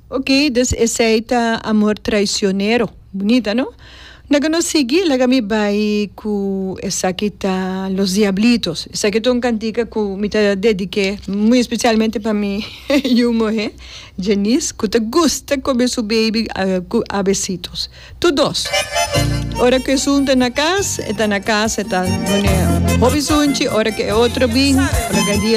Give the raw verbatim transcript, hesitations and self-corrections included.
Ok, des essa amor traicionero. Bonita, não? Nagano sigi, lagami vai ku essa kita Los Diablitos. Essa kita un cantica ku mita dedique, muito especialmente para mim, eu morrer, Janice, que te gusta comer su baby uh, ku a besitos. Tu dos. Ora que sun tá na casa, está na casa, está no hobby sunchi, ora que é outro bem, ora que dia